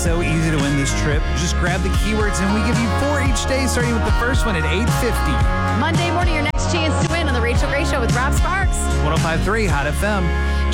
so easy to win this trip. Just grab the keywords and we give you 4 each day, starting with the first one at 8:50. Monday morning, your next chance to win on The Rachel Gray Show with Rob Sparks. 105.3 Hot FM.